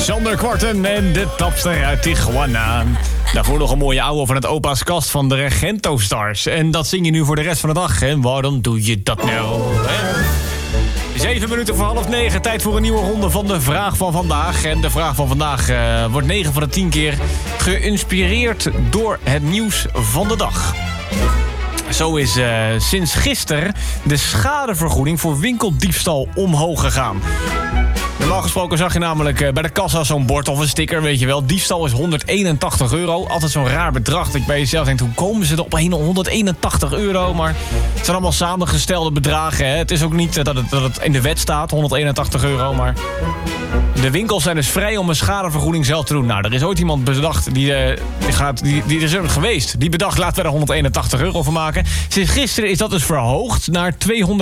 Sander Kwarten en de tapster uit Tijuana. Daarvoor nog een mooie ouwe van het opa's kast van de Regento Stars. En dat zing je nu voor de rest van de dag. En waarom doe je dat nou? 7 minuten voor 8:30. Tijd voor een nieuwe ronde van de vraag van vandaag. En de vraag van vandaag wordt 9 van de 10 keer geïnspireerd door het nieuws van de dag. Zo is sinds gisteren de schadevergoeding voor winkeldiefstal omhoog gegaan. Normaal gesproken zag je namelijk bij de kassa zo'n bord of een sticker, weet je wel. Diefstal is €181. Altijd zo'n raar bedrag dat je bij jezelf denkt, hoe komen ze er op €181? Maar het zijn allemaal samengestelde bedragen. Hè? Het is ook niet dat het in de wet staat, €181. Maar de winkels zijn dus vrij om een schadevergoeding zelf te doen. Nou, er is ooit iemand bedacht, die is er geweest. Die bedacht, laten we er €181 van maken. Sinds gisteren is dat dus verhoogd naar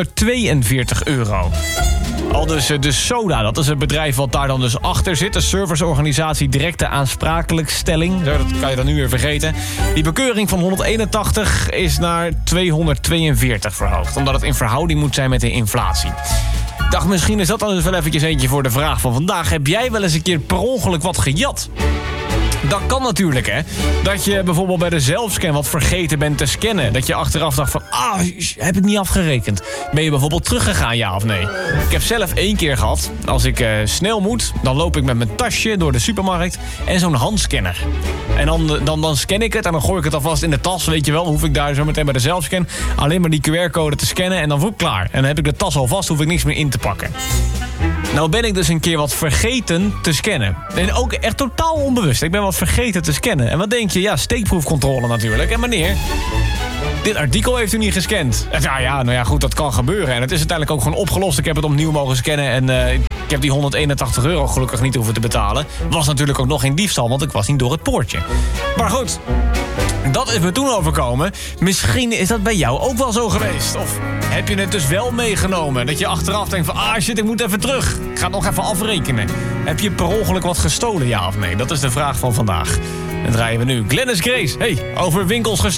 €242. Al dus de Soda, dat is het bedrijf wat daar dan dus achter zit. De serviceorganisatie Directe Aansprakelijkstelling. Dat kan je dan nu weer vergeten. Die bekeuring van 181 is naar 242 verhoogd. Omdat het in verhouding moet zijn met de inflatie. Ik dacht, misschien is dat dan dus wel eventjes eentje voor de vraag van vandaag. Heb jij wel eens een keer per ongeluk wat gejat? Dat kan natuurlijk, hè. Dat je bijvoorbeeld bij de zelfscan wat vergeten bent te scannen. Dat je achteraf dacht van, heb ik niet afgerekend. Ben je bijvoorbeeld teruggegaan, ja of nee? Ik heb zelf 1 keer gehad. Als ik snel moet, dan loop ik met mijn tasje door de supermarkt en zo'n handscanner. En dan scan ik het en dan gooi ik het alvast in de tas, weet je wel. Dan hoef ik daar zo meteen bij de zelfscan alleen maar die QR-code te scannen en dan word ik klaar. En dan heb ik de tas al vast, hoef ik niks meer in te pakken. Nou ben ik dus een keer wat vergeten te scannen. En ook echt totaal onbewust. Ik ben wat vergeten te scannen. En wat denk je? Ja, steekproefcontrole natuurlijk. En meneer, dit artikel heeft u niet gescand. Nou ja, goed, dat kan gebeuren. En het is uiteindelijk ook gewoon opgelost. Ik heb het opnieuw mogen scannen en ik heb die €181 gelukkig niet hoeven te betalen. Was natuurlijk ook nog geen diefstal, want ik was niet door het poortje. Maar goed, dat is me toen overkomen. Misschien is dat bij jou ook wel zo geweest. Of heb je het dus wel meegenomen? Dat je achteraf denkt van, shit, ik moet even terug. Ik ga het nog even afrekenen. Heb je per ongeluk wat gestolen, ja of nee? Dat is de vraag van vandaag. Dan draaien we nu Glennis Grace. Hey, over winkels gestolen.